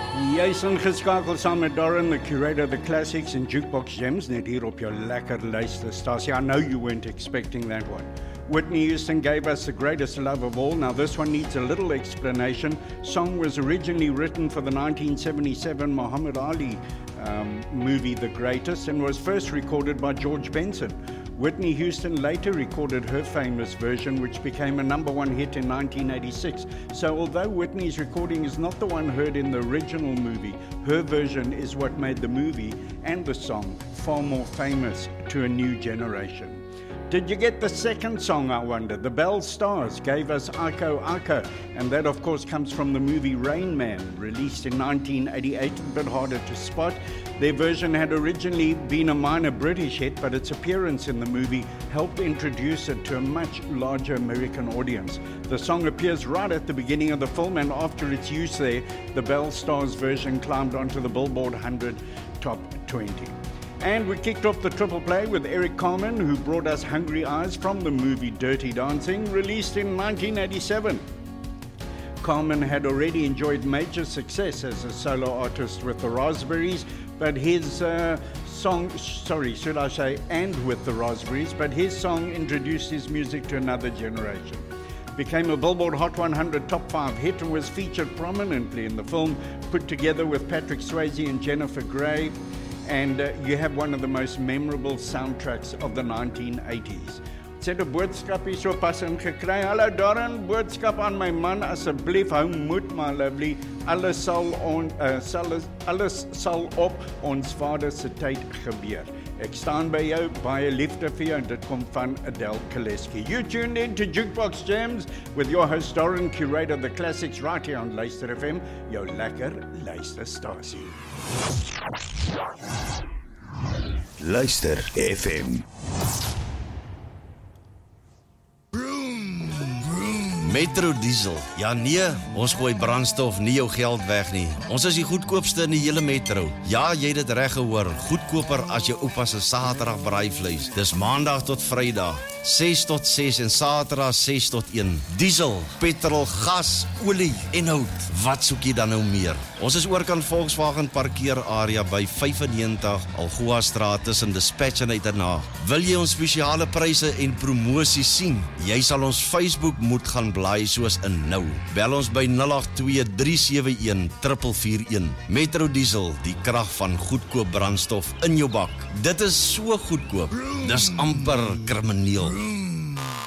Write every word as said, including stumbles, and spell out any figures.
Jy's ingeskakeld saam met Darren, the curator of the classics and Jukebox Gems, net hier op jou lekker luisterstasie. I know you weren't expecting that one. Whitney Houston gave us the greatest love of all. Now this one needs a little explanation. Song was originally written for the nineteen seventy-seven Muhammad Ali um, movie The Greatest and was first recorded by George Benson. Whitney Houston later recorded her famous version, which became a number one hit in nineteen eighty-six. So although Whitney's recording is not the one heard in the original movie, her version is what made the movie and the song far more famous to a new generation. Did you get the second song, I wonder? The Bell Stars gave us Ako Ako, and that of course comes from the movie Rain Man, released in nineteen eighty-eight, a bit harder to spot. Their version had originally been a minor British hit, but its appearance in the movie helped introduce it to a much larger American audience. The song appears right at the beginning of the film, and after its use there, the Bell Stars version climbed onto the Billboard one hundred Top twenty. And we kicked off the triple play with Eric Carmen, who brought us Hungry Eyes from the movie Dirty Dancing, released in nineteen eighty-seven. Carmen had already enjoyed major success as a solo artist with the Raspberries, but his uh, song, sorry, should I say, and with the Raspberries, but his song introduced his music to another generation. Became a Billboard Hot one hundred Top five hit and was featured prominently in the film, put together with Patrick Swayze and Jennifer Grey. And uh, you have one of the most memorable soundtracks of the nineteen eighties. Sê die boodskap hier so pas in gekry. Hallo Darren, boodskap aan my man, asseblief hou moed my lovely. Alles sal on uh, sal, alles sal op ons Vader se tyd gebeur. Ek staan by jou, baie liefde vir jou, en dit kom van Adele Kaleski. You tuned in to Jukebox Gems with your host Darren, curator of the classics, right here on Luister F M, jou lekker luisterstasie. Luister F M. Metro Diesel. Ja nee, ons gooi brandstof nie jou geld weg nie. Ons is die goedkoopste in die hele metro. Ja, jy het dit reg gehoor. Goedkoper as jou oupa se Saterdag braaivleis. Dis Maandag tot Vrydag, ses tot ses en Saterdag ses tot een. Diesel, petrol, gas, olie en hout. Wat soek jy dan nou meer? Ons is oorkant Volkswagen parkeerarea by vyfennegentig Algoa Straat tussen Dispatch en Uiternaag. Wil jy ons spesiale pryse en promosies sien? Jy sal ons Facebook moet gaan blaai soos in nou. Bel ons by nul agt twee drie sewe een vier vier een. Metro Diesel, die krag van goedkoop brandstof in jou bak. Dit is so goedkoop. Dis amper krimineel.